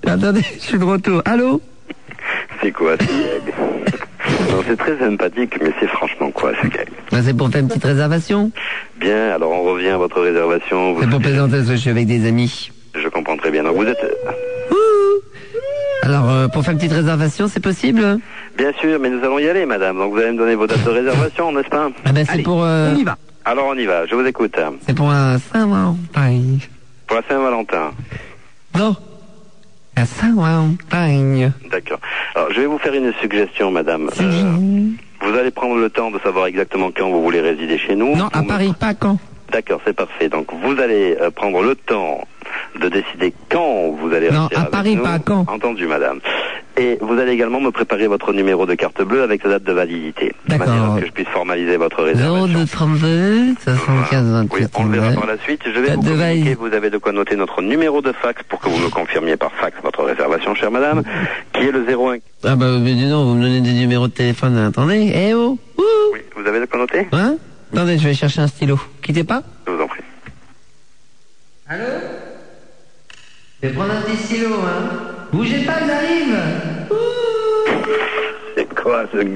Attendez, je suis de retour. Allô? C'est quoi ce gag? Non, c'est très sympathique, mais c'est franchement quoi ce gag? C'est pour faire une petite réservation. Bien, alors on revient à votre réservation. C'est pour plaisanter parce que je suis avec des amis. Je comprends très bien. Donc vous êtes... Alors, pour faire une petite réservation, c'est possible? Bien sûr, mais nous allons y aller, madame. Donc vous allez me donner vos dates de réservation, n'est-ce pas? Ah ben c'est Allez, pour... on y va. Alors on y va, je vous écoute. C'est pour un Saint-Valentin. Pour la Saint-Valentin. Non. Un Saint-Valentin. D'accord. Alors je vais vous faire une suggestion, madame. Vous allez prendre le temps de savoir exactement quand vous voulez résider chez nous. Non, à Paris, pas quand. D'accord, c'est parfait. Donc vous allez prendre le temps de décider quand vous allez Non, rester à avec Paris, nous. pas à quand. Entendu, madame. Et vous allez également me préparer votre numéro de carte bleue avec sa date de validité. D'accord. De manière à ce que je puisse formaliser votre réservation. 0232 75 28. Oui, on le verra par la suite. Je vais Date vous de communiquer, validité. vous avez de quoi noter notre numéro de fax pour que vous me confirmiez par fax votre réservation, chère madame, qui est le 01... Ah bah, mais dis donc, vous me donnez des numéros de téléphone, attendez. Eh oh. Ouh. Oui, vous avez de quoi noter? Hein? Attendez, je vais chercher un stylo. Quittez pas. Je vous en prie. Allô? Je vais prendre un petit stylo, hein. Bougez pas, j'arrive. C'est quoi ce